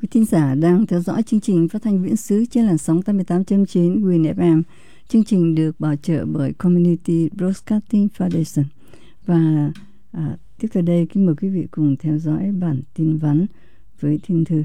Quý thính giả đang theo dõi chương trình phát thanh viễn xứ trên làn sóng 88.9 Win FM. Chương trình được bảo trợ bởi Community Broadcasting Foundation. Và tiếp theo đây, kính mời quý vị cùng theo dõi bản tin vắn với Thiên Thư.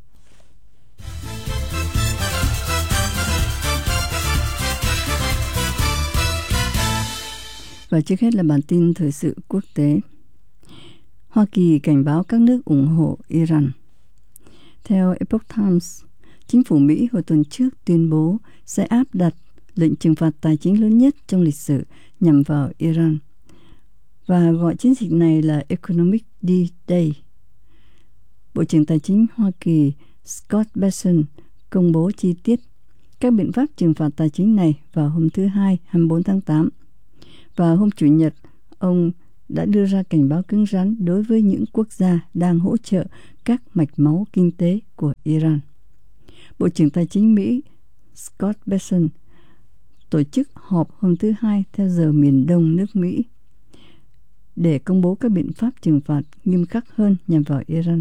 Và trước hết là bản tin thời sự quốc tế. Hoa Kỳ cảnh báo các nước ủng hộ Iran. Theo Epoch Times, chính phủ Mỹ hồi tuần trước tuyên bố sẽ áp đặt lệnh trừng phạt tài chính lớn nhất trong lịch sử nhằm vào Iran và gọi chiến dịch này là Economic D-Day. Bộ trưởng Tài chính Hoa Kỳ Scott Bessent công bố chi tiết các biện pháp trừng phạt tài chính này vào hôm thứ Hai, 24 tháng 8. Và hôm Chủ nhật, ông đã đưa ra cảnh báo cứng rắn đối với những quốc gia đang hỗ trợ các mạch máu kinh tế của Iran. Bộ trưởng Tài chính Mỹ Scott Bessent tổ chức họp hôm thứ Hai theo giờ miền Đông nước Mỹ để công bố các biện pháp trừng phạt nghiêm khắc hơn nhằm vào Iran.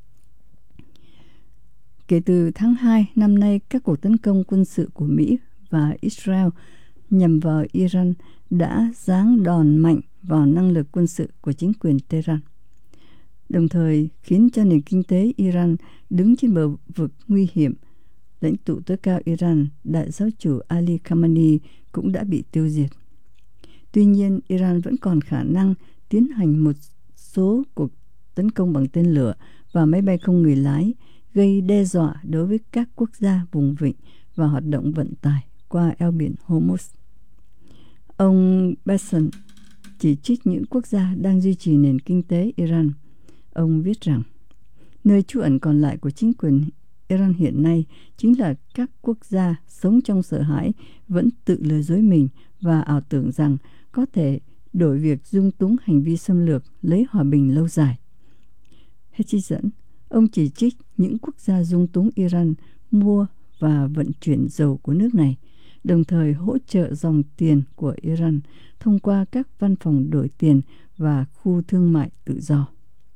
Kể từ tháng 2 năm nay, các cuộc tấn công quân sự của Mỹ và Israel nhằm vào Iran đã giáng đòn mạnh vào năng lực quân sự của chính quyền Tehran, đồng thời khiến cho nền kinh tế Iran đứng trên bờ vực nguy hiểm. Lãnh tụ tối cao Iran, đại giáo chủ Ali Khamenei cũng đã bị tiêu diệt. Tuy nhiên, Iran vẫn còn khả năng tiến hành một số cuộc tấn công bằng tên lửa và máy bay không người lái, gây đe dọa đối với các quốc gia vùng vịnh và hoạt động vận tải qua eo biển Hormuz. Ông Bessent chỉ trích những quốc gia đang duy trì nền kinh tế Iran. Ông viết rằng, nơi trú ẩn còn lại của chính quyền Iran hiện nay chính là các quốc gia sống trong sợ hãi, vẫn tự lừa dối mình và ảo tưởng rằng có thể đổi việc dung túng hành vi xâm lược lấy hòa bình lâu dài. Hết trích dẫn, ông chỉ trích những quốc gia dung túng Iran mua và vận chuyển dầu của nước này, đồng thời hỗ trợ dòng tiền của Iran thông qua các văn phòng đổi tiền và khu thương mại tự do.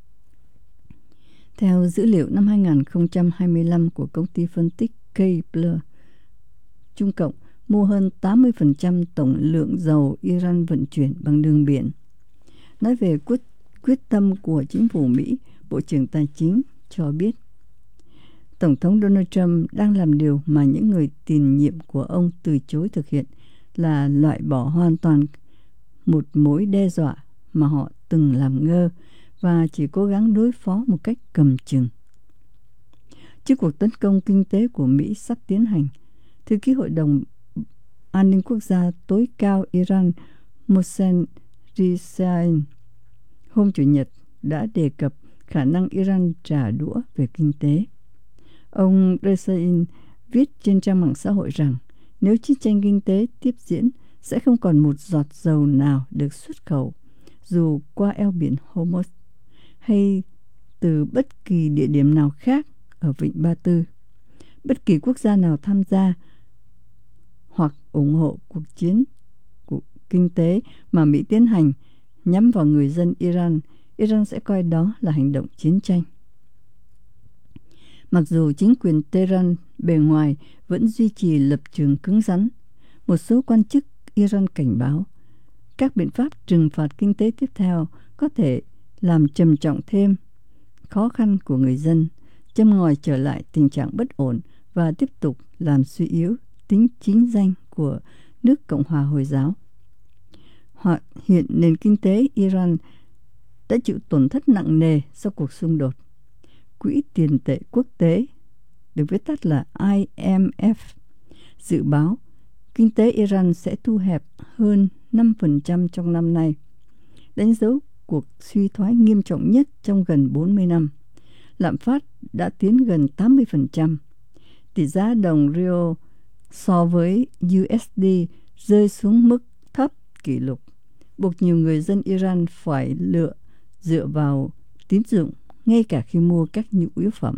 Theo dữ liệu năm 2025 của công ty phân tích Kpler, Trung Cộng mua hơn 80% tổng lượng dầu Iran vận chuyển bằng đường biển. Nói về quyết tâm của chính phủ Mỹ, Bộ trưởng Tài chính cho biết, Tổng thống Donald Trump đang làm điều mà những người tiền nhiệm của ông từ chối thực hiện, là loại bỏ hoàn toàn một mối đe dọa mà họ từng làm ngơ và chỉ cố gắng đối phó một cách cầm chừng. Trước cuộc tấn công kinh tế của Mỹ sắp tiến hành, Thư ký Hội đồng An ninh Quốc gia tối cao Iran Mohsen Rizaian hôm Chủ nhật đã đề cập khả năng Iran trả đũa về kinh tế. Ông Rizaian viết trên trang mạng xã hội rằng nếu chiến tranh kinh tế tiếp diễn, sẽ không còn một giọt dầu nào được xuất khẩu, dù qua eo biển Hormuz hay từ bất kỳ địa điểm nào khác ở Vịnh Ba Tư. Bất kỳ quốc gia nào tham gia hoặc ủng hộ cuộc chiến kinh tế mà Mỹ tiến hành nhắm vào người dân Iran, Iran sẽ coi đó là hành động chiến tranh. Mặc dù chính quyền Tehran bề ngoài vẫn duy trì lập trường cứng rắn, một số quan chức Iran cảnh báo các biện pháp trừng phạt kinh tế tiếp theo có thể làm trầm trọng thêm khó khăn của người dân, châm ngòi trở lại tình trạng bất ổn và tiếp tục làm suy yếu tính chính danh của nước Cộng hòa Hồi giáo. Hoặc hiện nền kinh tế Iran đã chịu tổn thất nặng nề sau cuộc xung đột. Quỹ tiền tệ quốc tế, được viết tắt là IMF, dự báo kinh tế Iran sẽ thu hẹp hơn 5% trong năm nay, đánh dấu cuộc suy thoái nghiêm trọng nhất trong gần 40 năm. Lạm phát đã tiến gần 80%. Tỷ giá đồng Rio so với USD rơi xuống mức thấp kỷ lục, buộc nhiều người dân Iran phải dựa vào tín dụng ngay cả khi mua các nhu yếu phẩm.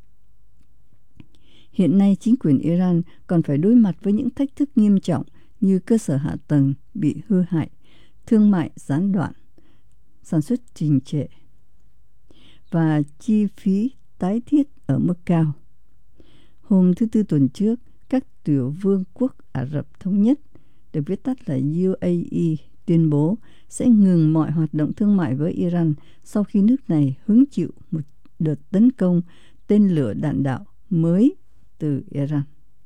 Hiện nay, chính quyền Iran còn phải đối mặt với những thách thức nghiêm trọng như cơ sở hạ tầng bị hư hại, thương mại gián đoạn, sản xuất trì trệ và chi phí tái thiết ở mức cao. Hôm thứ Tư tuần trước, các tiểu vương quốc Ả Rập Thống Nhất, được viết tắt là UAE, tuyên bố sẽ ngừng mọi hoạt động thương mại với Iran sau khi nước này hứng chịu một đợt tấn công tên lửa đạn đạo mới từ Iran.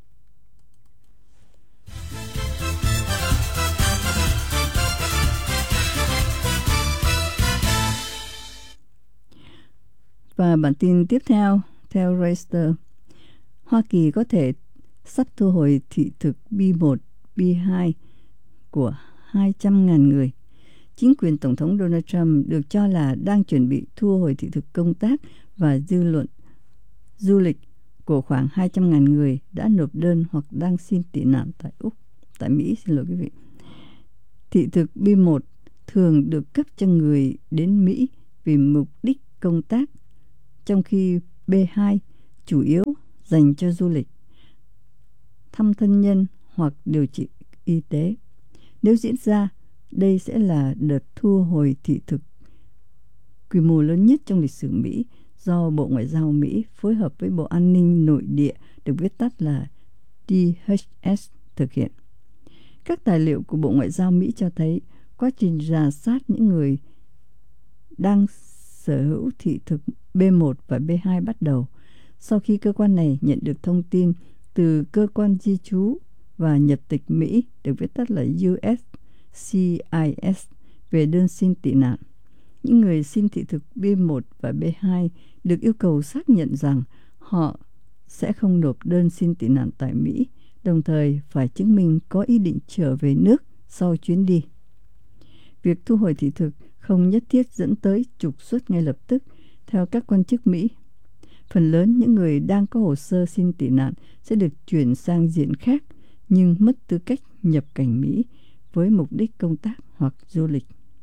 Và bản tin tiếp theo, theo Reuters, Hoa Kỳ có thể sắp thu hồi thị thực B1, B2 của 200.000 người. Chính quyền Tổng thống Donald Trump được cho là đang chuẩn bị thu hồi thị thực công tác và dư luận du lịch của khoảng 200.000 người đã nộp đơn hoặc đang xin tị nạn tại Mỹ. Thị thực B1 thường được cấp cho người đến Mỹ vì mục đích công tác, trong khi B2 chủ yếu dành cho du lịch, thăm thân nhân hoặc điều trị y tế. Nếu diễn ra, đây sẽ là đợt thu hồi thị thực quy mô lớn nhất trong lịch sử Mỹ do Bộ Ngoại giao Mỹ phối hợp với Bộ An ninh Nội địa, được viết tắt là DHS, thực hiện. Các tài liệu của Bộ Ngoại giao Mỹ cho thấy quá trình rà soát những người đang sở hữu thị thực B1 và B2 bắt đầu sau khi cơ quan này nhận được thông tin từ cơ quan di trú và nhập tịch Mỹ, được viết tắt là USCIS, về đơn xin tị nạn. Những người xin thị thực B1 và B2 được yêu cầu xác nhận rằng họ sẽ không nộp đơn xin tị nạn tại Mỹ, đồng thời phải chứng minh có ý định trở về nước sau chuyến đi. Việc thu hồi thị thực không nhất thiết dẫn tới trục xuất ngay lập tức, theo các quan chức Mỹ. Phần lớn những người đang có hồ sơ xin tị nạn sẽ được chuyển sang diện khác, nhưng mất tư cách nhập cảnh Mỹ với mục đích công tác hoặc du lịch.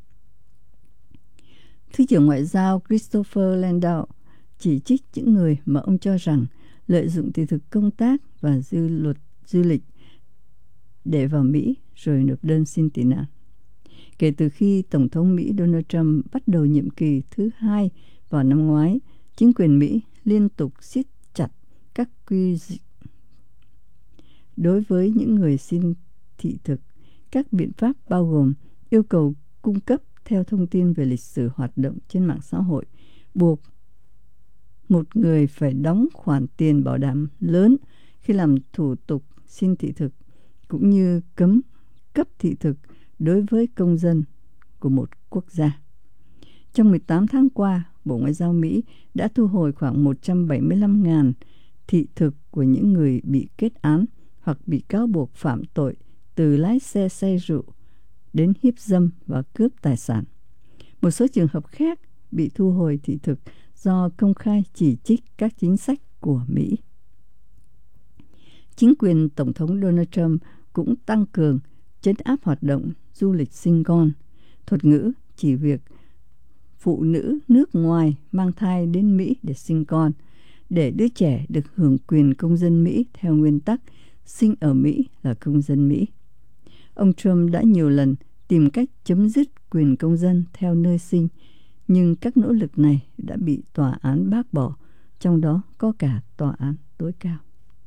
Thứ trưởng Ngoại giao Christopher Landau chỉ trích những người mà ông cho rằng lợi dụng thị thực công tác và luật du lịch để vào Mỹ rồi nộp đơn xin tị nạn. Kể từ khi Tổng thống Mỹ Donald Trump bắt đầu nhiệm kỳ thứ 2 vào năm ngoái, chính quyền Mỹ liên tục siết chặt các quy định đối với những người xin thị thực. Các biện pháp bao gồm yêu cầu cung cấp theo thông tin về lịch sử hoạt động trên mạng xã hội, buộc một người phải đóng khoản tiền bảo đảm lớn khi làm thủ tục xin thị thực, cũng như cấm cấp thị thực đối với công dân của một quốc gia. Trong 18 tháng qua, Bộ Ngoại giao Mỹ đã thu hồi khoảng 175.000 thị thực của những người bị kết án hoặc bị cáo buộc phạm tội, từ lái xe say rượu đến hiếp dâm và cướp tài sản. Một số trường hợp khác bị thu hồi thị thực do công khai chỉ trích các chính sách của Mỹ. Chính quyền Tổng thống Donald Trump cũng tăng cường trấn áp hoạt động du lịch sinh con, thuật ngữ chỉ việc phụ nữ nước ngoài mang thai đến Mỹ để sinh con, để đứa trẻ được hưởng quyền công dân Mỹ theo nguyên tắc sinh ở Mỹ là công dân Mỹ. Ông Trump đã nhiều lần tìm cách chấm dứt quyền công dân theo nơi sinh, nhưng các nỗ lực này đã bị tòa án bác bỏ, trong đó có cả tòa án tối cao.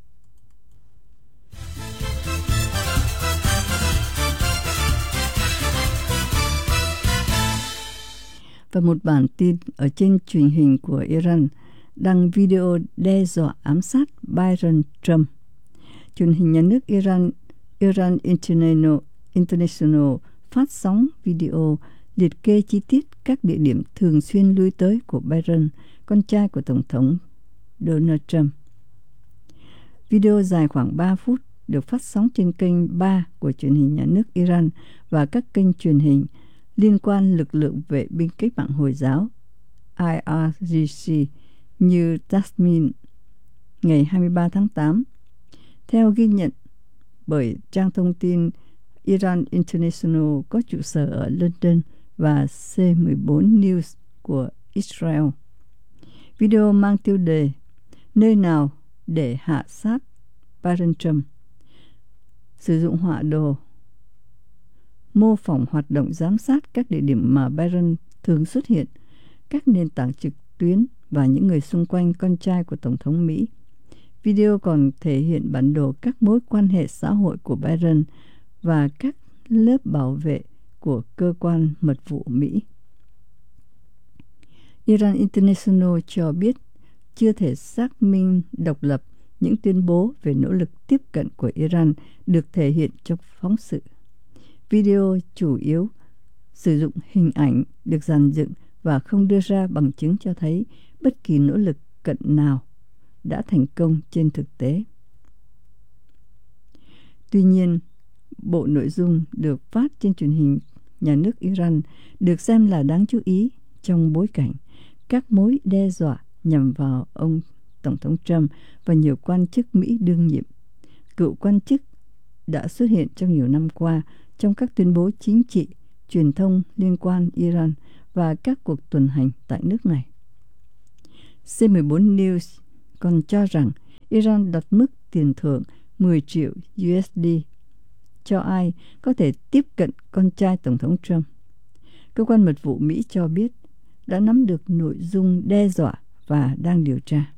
Và một bản tin ở trên truyền hình của Iran đăng video đe dọa ám sát Byron Trump. Truyền hình nhà nước Iran International phát sóng video liệt kê chi tiết các địa điểm thường xuyên lui tới của Byron, con trai của Tổng thống Donald Trump. Video dài khoảng 3 phút được phát sóng trên kênh 3 của truyền hình nhà nước Iran và các kênh truyền hình liên quan lực lượng vệ binh cách mạng Hồi giáo IRGC như Tasmin ngày 23 tháng 8. Theo ghi nhận bởi trang thông tin Iran International có trụ sở ở London và C14 News của Israel. Video mang tiêu đề "Nơi nào để hạ sát Byron Trump", sử dụng họa đồ mô phỏng hoạt động giám sát các địa điểm mà Byron thường xuất hiện, các nền tảng trực tuyến và những người xung quanh con trai của Tổng thống Mỹ. Video còn thể hiện bản đồ các mối quan hệ xã hội của Biden và các lớp bảo vệ của cơ quan mật vụ Mỹ. Iran International cho biết chưa thể xác minh độc lập những tuyên bố về nỗ lực tiếp cận của Iran được thể hiện trong phóng sự. Video chủ yếu sử dụng hình ảnh được dàn dựng và không đưa ra bằng chứng cho thấy bất kỳ nỗ lực cận nào đã thành công trên thực tế. Tuy nhiên, bộ nội dung được phát trên truyền hình nhà nước Iran được xem là đáng chú ý trong bối cảnh các mối đe dọa nhằm vào ông Tổng thống Trump và nhiều quan chức Mỹ đương nhiệm. Cựu quan chức đã xuất hiện trong nhiều năm qua trong các tuyên bố chính trị, truyền thông liên quan Iran và các cuộc tuần hành tại nước này. C14 News còn cho rằng Iran đặt mức tiền thưởng 10 triệu USD cho ai có thể tiếp cận con trai Tổng thống Trump. Cơ quan mật vụ Mỹ cho biết đã nắm được nội dung đe dọa và đang điều tra.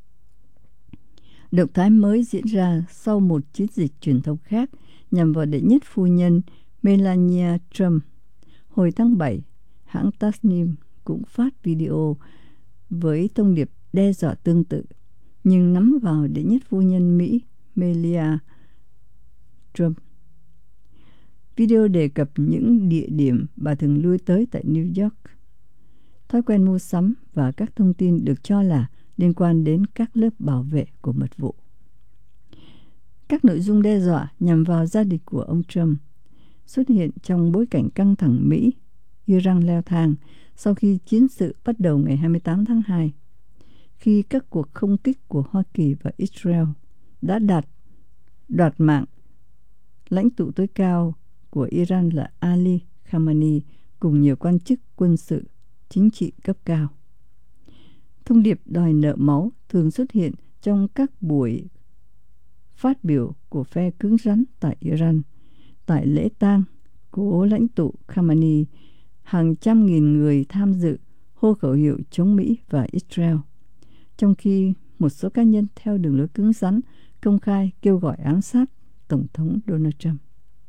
Động thái mới diễn ra sau một chiến dịch truyền thông khác nhằm vào đệ nhất phu nhân Melania Trump. Hồi tháng 7, hãng Tasnim cũng phát video với thông điệp đe dọa tương tự, nhưng nhắm vào đệ nhất phu nhân Mỹ Melania Trump. Video đề cập những địa điểm bà thường lui tới tại New York, thói quen mua sắm và các thông tin được cho là liên quan đến các lớp bảo vệ của mật vụ. Các nội dung đe dọa nhằm vào gia đình của ông Trump xuất hiện trong bối cảnh căng thẳng Mỹ-Iran leo thang sau khi chiến sự bắt đầu ngày 28 tháng 2, khi các cuộc không kích của Hoa Kỳ và Israel đã đoạt mạng lãnh tụ tối cao của Iran là Ali Khamenei cùng nhiều quan chức quân sự, chính trị cấp cao. Thông điệp đòi nợ máu thường xuất hiện trong các buổi phát biểu của phe cứng rắn tại Iran. Tại lễ tang cố lãnh tụ Khamenei, hàng trăm nghìn người tham dự hô khẩu hiệu chống Mỹ và Israel, trong khi một số cá nhân theo đường lối cứng rắn công khai kêu gọi ám sát Tổng thống Donald Trump.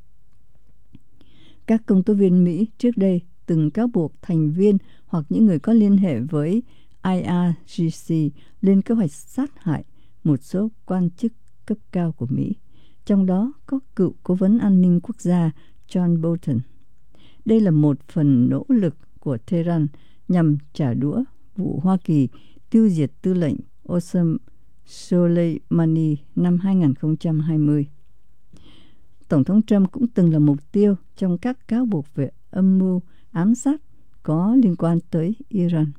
Các công tố viên Mỹ trước đây từng cáo buộc thành viên hoặc những người có liên hệ với IRGC lên kế hoạch sát hại một số quan chức cấp cao của Mỹ, trong đó có cựu cố vấn an ninh quốc gia John Bolton. Đây là một phần nỗ lực của Tehran nhằm trả đũa vụ Hoa Kỳ tiêu diệt tư lệnh Qasem Soleimani năm 2020. Tổng thống Trump cũng từng là mục tiêu trong các cáo buộc về âm mưu ám sát có liên quan tới Iran.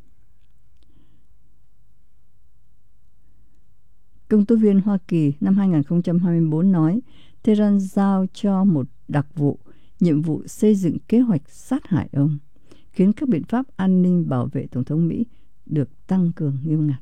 Công tố viên Hoa Kỳ năm 2024 nói Tehran giao cho một đặc vụ nhiệm vụ xây dựng kế hoạch sát hại ông, khiến các biện pháp an ninh bảo vệ Tổng thống Mỹ được tăng cường nghiêm ngặt.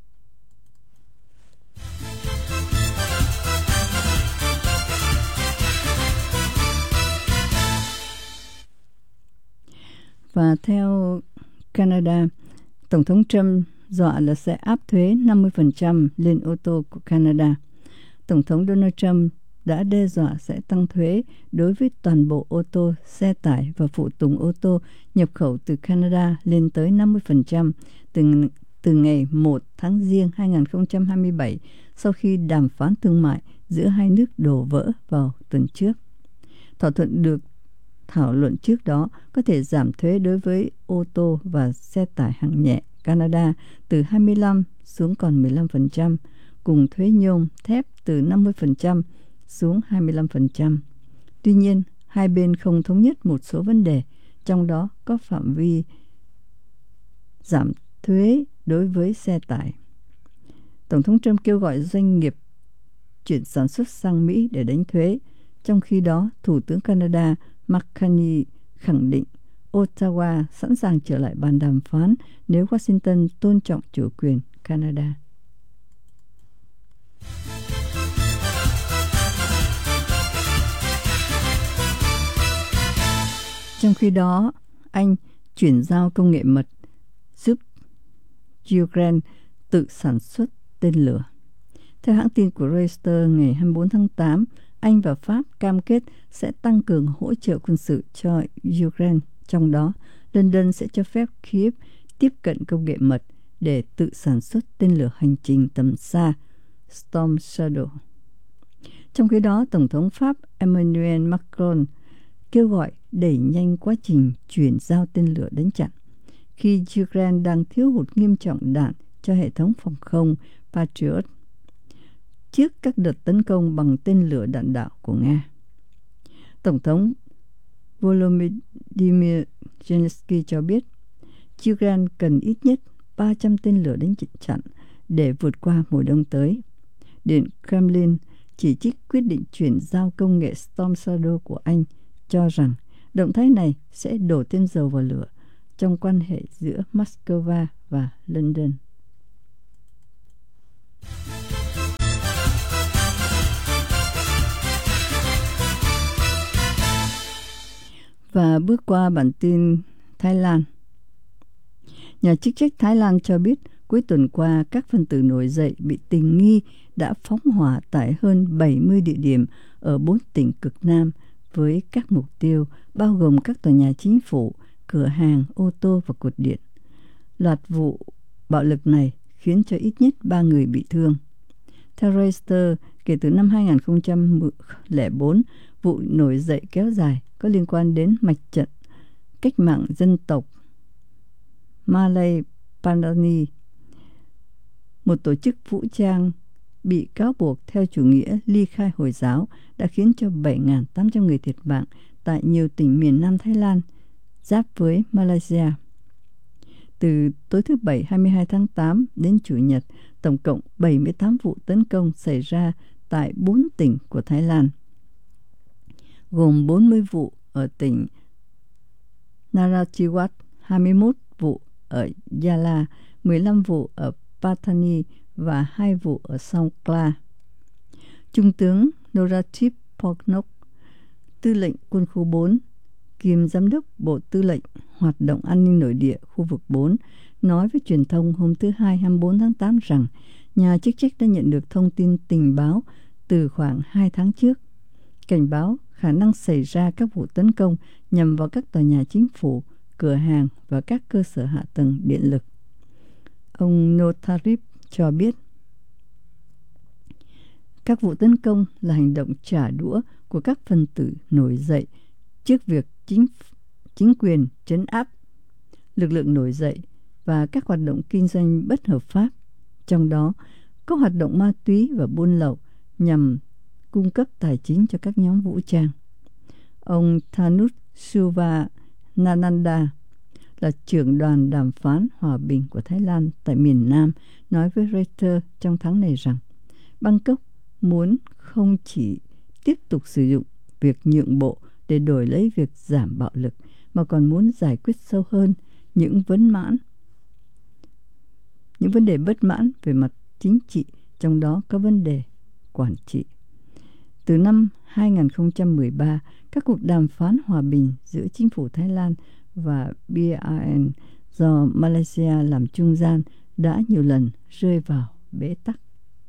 Và theo Canada, Tổng thống Trump dọa là sẽ áp thuế 50% lên ô tô của Canada. Tổng thống Donald Trump đã đe dọa sẽ tăng thuế đối với toàn bộ ô tô, xe tải và phụ tùng ô tô nhập khẩu từ Canada lên tới 50% từ ngày 1 tháng Giêng 2027 sau khi đàm phán thương mại giữa hai nước đổ vỡ vào tuần trước. Thỏa thuận được thảo luận trước đó có thể giảm thuế đối với ô tô và xe tải hạng nhẹ Canada từ 25% xuống còn 15%, cùng thuế nhôm, thép từ 50% xuống 25%. Tuy nhiên, hai bên không thống nhất một số vấn đề, trong đó có phạm vi giảm thuế đối với xe tải. Tổng thống Trump kêu gọi doanh nghiệp chuyển sản xuất sang Mỹ để đánh thuế. Trong khi đó, Thủ tướng Canada Mark Carney khẳng định Ottawa sẵn sàng trở lại bàn đàm phán nếu Washington tôn trọng chủ quyền Canada. Trong khi đó, Anh chuyển giao công nghệ mật giúp Ukraine tự sản xuất tên lửa. Theo hãng tin của Reuters ngày 24 tháng 8, Anh và Pháp cam kết sẽ tăng cường hỗ trợ quân sự cho Ukraine. Trong đó, London sẽ cho phép Kyiv tiếp cận công nghệ mật để tự sản xuất tên lửa hành trình tầm xa Storm Shadow. Trong khi đó, Tổng thống Pháp Emmanuel Macron kêu gọi đẩy nhanh quá trình chuyển giao tên lửa đánh chặn khi Ukraine đang thiếu hụt nghiêm trọng đạn cho hệ thống phòng không Patriot trước các đợt tấn công bằng tên lửa đạn đạo của Nga. Tổng thống Volodymyr Zelensky cho biết Ukraine cần ít nhất 300 tên lửa đánh chặn để vượt qua mùa đông tới. Điện Kremlin chỉ trích quyết định chuyển giao công nghệ Storm Shadow của Anh, cho rằng động thái này sẽ đổ thêm dầu vào lửa trong quan hệ giữa Moscow và London. Và bước qua bản tin Thái Lan. Nhà chức trách Thái Lan cho biết cuối tuần qua các phần tử nổi dậy bị tình nghi đã phóng hỏa tại hơn 70 địa điểm ở 4 tỉnh cực Nam với các mục tiêu bao gồm các tòa nhà chính phủ, cửa hàng, ô tô và cột điện. Loạt vụ bạo lực này khiến cho ít nhất 3 người bị thương. Theo Reuters, kể từ năm 2004, vụ nổi dậy kéo dài có liên quan đến mặt trận cách mạng dân tộc Malay Pandani, một tổ chức vũ trang bị cáo buộc theo chủ nghĩa ly khai Hồi giáo đã khiến cho 7.800 người thiệt mạng tại nhiều tỉnh miền Nam Thái Lan, giáp với Malaysia. Từ tối thứ Bảy 22 tháng 8 đến Chủ nhật, tổng cộng 78 vụ tấn công xảy ra tại 4 tỉnh của Thái Lan, gồm 40 vụ ở tỉnh Narathiwat, 21 vụ ở Yala, 15 vụ ở Pattani và 2 vụ ở Songkhla. Trung tướng Norathip Phornok, tư lệnh quân khu 4, kiêm giám đốc Bộ Tư lệnh Hoạt động An ninh Nội địa khu vực 4, nói với truyền thông hôm thứ Hai 24 tháng 8 rằng nhà chức trách đã nhận được thông tin tình báo từ khoảng 2 tháng trước, cảnh báo khả năng xảy ra các vụ tấn công nhằm vào các tòa nhà chính phủ, cửa hàng và các cơ sở hạ tầng điện lực. Ông Notharip cho biết các vụ tấn công là hành động trả đũa của các phần tử nổi dậy trước việc chính quyền trấn áp lực lượng nổi dậy và các hoạt động kinh doanh bất hợp pháp, trong đó có hoạt động ma túy và buôn lậu nhằm cung cấp tài chính cho các nhóm vũ trang. Ông Thanuth Suvananda là trưởng đoàn đàm phán hòa bình của Thái Lan tại miền Nam nói với Reuters trong tháng này rằng Bangkok muốn không chỉ tiếp tục sử dụng việc nhượng bộ để đổi lấy việc giảm bạo lực, mà còn muốn giải quyết sâu hơn những vấn đề bất mãn về mặt chính trị, trong đó có vấn đề quản trị. Từ năm 2013, các cuộc đàm phán hòa bình giữa chính phủ Thái Lan và BRN do Malaysia làm trung gian đã nhiều lần rơi vào bế tắc.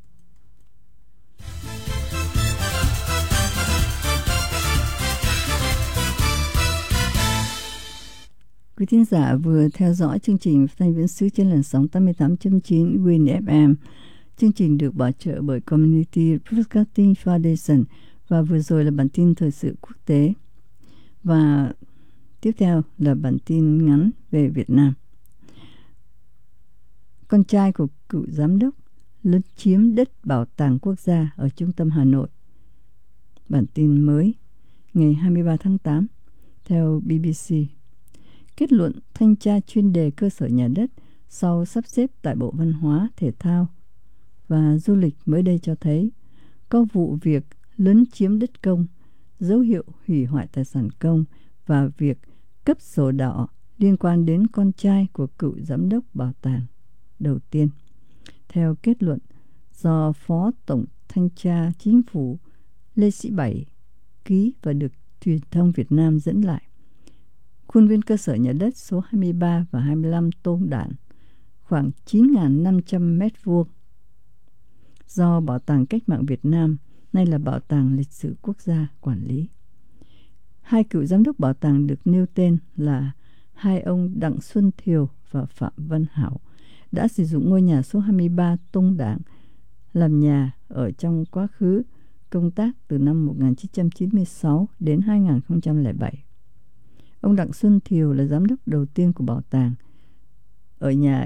Quý thính giả vừa theo dõi chương trình phát thanh viễn xứ trên làn sóng 88.9 Win FM. Chương trình được bảo trợ bởi Community Broadcasting Foundation, và vừa rồi là bản tin thời sự quốc tế. Và tiếp theo là bản tin ngắn về Việt Nam. Con trai của cựu giám đốc lấn chiếm đất bảo tàng quốc gia ở trung tâm Hà Nội. Bản tin mới ngày 23 tháng 8 theo BBC. Kết luận thanh tra chuyên đề cơ sở nhà đất sau sắp xếp tại Bộ Văn hóa, Thể thao và Du lịch mới đây cho thấy có vụ việc lấn chiếm đất công, dấu hiệu hủy hoại tài sản công và việc cấp sổ đỏ liên quan đến con trai của cựu giám đốc bảo tàng đầu tiên. Theo kết luận do Phó Tổng Thanh tra Chính phủ Lê Sĩ Bảy ký và được Truyền thông Việt Nam dẫn lại, khuôn viên cơ sở nhà đất số 23 và 25 Tôn Đản, khoảng 9.500 mét vuông, do Bảo tàng Cách mạng Việt Nam, nay là Bảo tàng Lịch sử Quốc gia quản lý. Hai cựu giám đốc bảo tàng được nêu tên là hai ông Đặng Xuân Thiều và Phạm Văn Hảo đã sử dụng ngôi nhà số 23 Tông Đảng làm nhà ở trong quá khứ, công tác từ năm 1996 đến 2007. Ông Đặng Xuân Thiều là giám đốc đầu tiên của bảo tàng ở nhà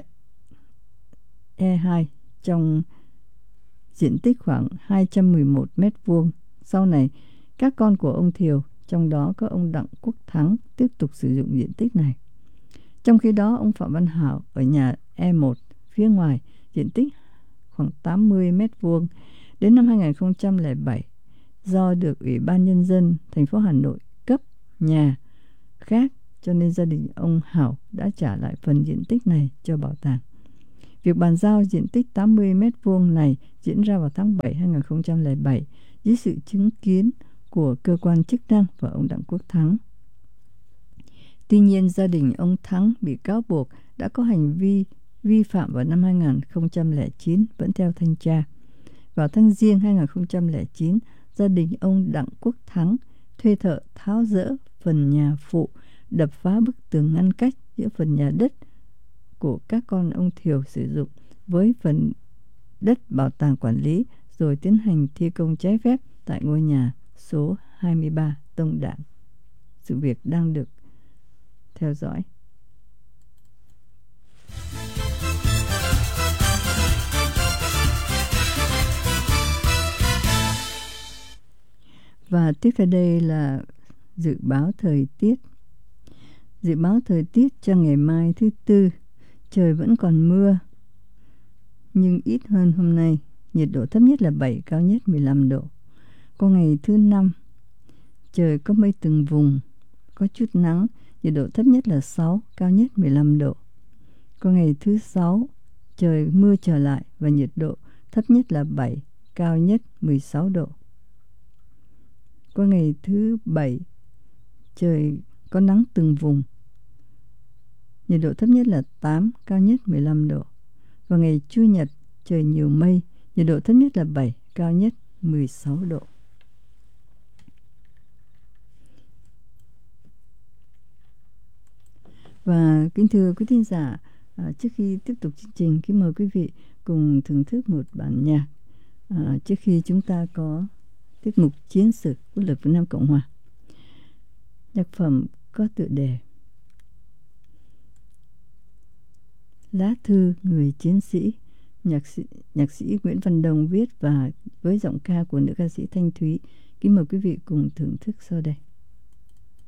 E2 trong diện tích khoảng 211 mét vuông. Sau này, các con của ông Thiều, trong đó có ông Đặng Quốc Thắng, tiếp tục sử dụng diện tích này. Trong khi đó, ông Phạm Văn Hảo ở nhà E1 phía ngoài, diện tích khoảng 80 mét vuông. Đến năm 2007, do được Ủy ban Nhân dân thành phố Hà Nội cấp nhà khác, cho nên gia đình ông Hảo đã trả lại phần diện tích này cho bảo tàng. Việc bàn giao diện tích 80 mét vuông này diễn ra vào tháng 7 2007 dưới sự chứng kiến của cơ quan chức năng và ông Đặng Quốc Thắng. Tuy nhiên, gia đình ông Thắng bị cáo buộc đã có hành vi vi phạm vào năm 2009 vẫn theo thanh tra. Vào tháng Giêng 2009, gia đình ông Đặng Quốc Thắng thuê thợ tháo dỡ phần nhà phụ, đập phá bức tường ngăn cách giữa phần nhà đất của các con ông Thiều sử dụng với phần đất bảo tàng quản lý, rồi tiến hành thi công trái phép tại ngôi nhà số 23 Tông Đảng. Sự việc đang được theo dõi. Và tiếp theo đây là dự báo thời tiết. Dự báo thời tiết cho ngày mai thứ Tư, trời vẫn còn mưa nhưng ít hơn hôm nay, nhiệt độ thấp nhất là 7, cao nhất 15 độ. Có ngày thứ Năm, trời có mây từng vùng, có chút nắng, nhiệt độ thấp nhất là 6, cao nhất 15 độ. Có ngày thứ Sáu, trời mưa trở lại và nhiệt độ thấp nhất là 7, cao nhất 16 độ. Có ngày thứ Bảy, trời có nắng từng vùng, nhiệt độ thấp nhất là 8, cao nhất 15 độ. Vào ngày Chủ nhật, trời nhiều mây, nhiệt độ thấp nhất là 7, cao nhất 16 độ. Và kính thưa quý thính giả, trước khi tiếp tục chương trình, kính mời quý vị cùng thưởng thức một bản nhạc trước khi chúng ta có tiết mục Chiến sự Quốc lực Việt Nam Cộng Hòa. Nhạc phẩm có tựa đề Lá thư người chiến sĩ, nhạc sĩ Nguyễn Văn Đồng viết và với giọng ca của nữ ca sĩ Thanh Thúy. Kính mời quý vị cùng thưởng thức sau đây.